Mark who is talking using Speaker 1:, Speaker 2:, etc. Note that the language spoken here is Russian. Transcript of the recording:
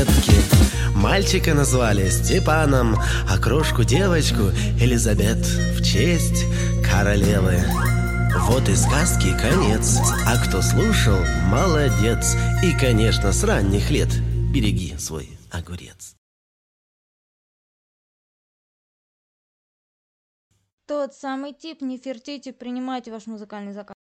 Speaker 1: конфетки. Мальчика назвали Степаном, а крошку девочку Элизабет в честь королевы. Вот и сказки конец, а кто слушал, молодец. И, конечно, с ранних лет береги свой огурец.
Speaker 2: Тот самый тип, Нефертити, принимайте ваш музыкальный заказ.